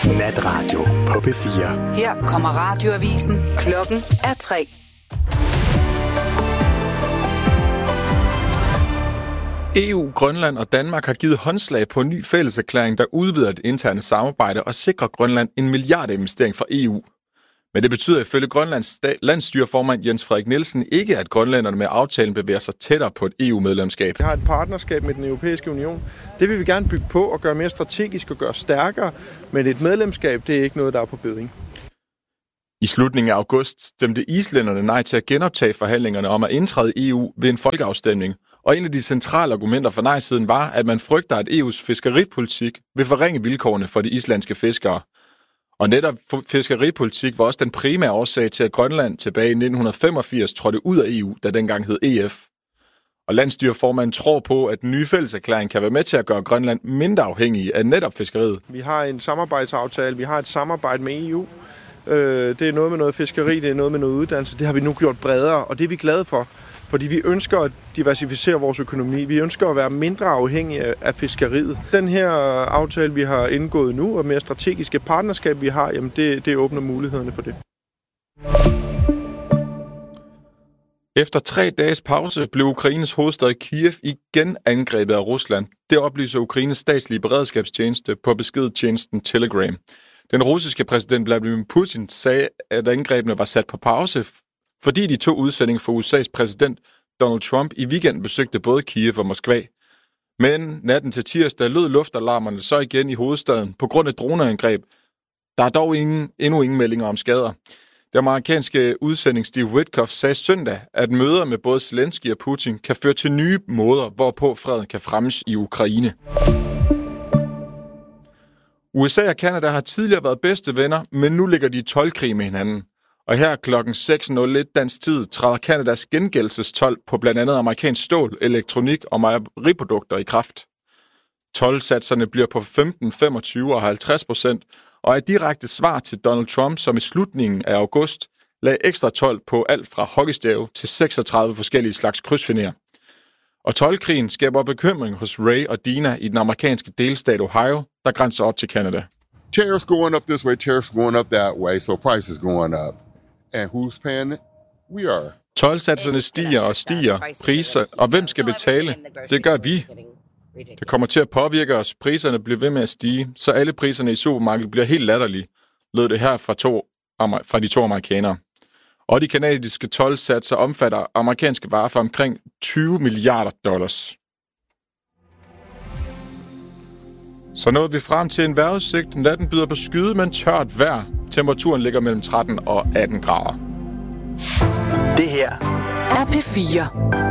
Natradio på P4. Her kommer radioavisen. Klokken er 3. EU, Grønland og Danmark har givet håndslag på en ny fælleserklæring, der udvider det interne samarbejde og sikrer Grønland en milliardinvestering fra EU. Men det betyder ifølge Grønlands landsstyreformand Jens Frederik Nielsen ikke, at grønlænderne med aftalen bevæger sig tættere på et EU-medlemskab. Vi har et partnerskab med den europæiske union. Det vil vi gerne bygge på og gøre mere strategisk og gøre stærkere. Men et medlemskab, det er ikke noget, der er på beding. I slutningen af august stemte islænderne nej til at genoptage forhandlingerne om at indtræde i EU ved en folkeafstemning. Og en af de centrale argumenter for nej-siden var, at man frygter, at EU's fiskeripolitik vil forringe vilkårene for de islandske fiskere. Og netop fiskeripolitik var også den primære årsag til, at Grønland tilbage i 1985 trådte ud af EU, der dengang hed EF. Og landsstyreformanden tror på, at den nye fælleserklæring kan være med til at gøre Grønland mindre afhængig af netop fiskeriet. Vi har en samarbejdsaftale, vi har et samarbejde med EU. Det er noget med noget fiskeri, det er noget med noget uddannelse. Det har vi nu gjort bredere, og det er vi glade for. Fordi vi ønsker at diversificere vores økonomi. Vi ønsker at være mindre afhængige af fiskeriet. Den her aftale, vi har indgået nu, og mere strategiske partnerskab, vi har, jamen det åbner mulighederne for det. Efter 3 dages pause blev Ukraines hovedstad Kiev igen angrebet af Rusland. Det oplyser Ukraines statslige beredskabstjeneste på beskedtjenesten Telegram. Den russiske præsident Vladimir Putin sagde, at angrebene var sat på pause, fordi de 2 udsendinger for USA's præsident Donald Trump i weekenden besøgte både Kiev og Moskva. Men natten til tirsdag lød luftalarmerne så igen i hovedstaden på grund af droneangreb. Der er dog endnu ingen meldinger om skader. Det amerikanske udsending Steve Witkoff sagde søndag, at møder med både Zelensky og Putin kan føre til nye måder, hvorpå freden kan fremmes i Ukraine. USA og Canada har tidligere været bedste venner, men nu ligger de i toldkrig med hinanden. Og her klokken 6.01 dansk tid træder Canadas gengældelsestold på blandt andet amerikansk stål, elektronik og mejeriprodukter i kraft. Toldsatserne bliver på 15, 25 og 50% og er direkte svar til Donald Trump, som i slutningen af august lagde ekstra told på alt fra hockeystave til 36 forskellige slags krydsfiner. Og toldkrigen skaber bekymring hos Ray og Dina i den amerikanske delstat Ohio, der grænser op til Canada. Tariffs going up this way, tariffs going up that way, so prices going up. And who's paying it? We are. Toldsatserne stiger og stiger, priser, og hvem skal betale? Det gør vi. Det kommer til at påvirke os. Priserne bliver ved med at stige, så alle priserne i supermarkedet bliver helt latterlige, lød det her fra de 2 amerikanere. Og de kanadiske toldsatser omfatter amerikanske varer for omkring $20 milliarder. Så nåede vi frem til en vejrudsigt. Natten byder på skyde, men tørt vejr. Temperaturen ligger mellem 13 og 18 grader. Det her er P4.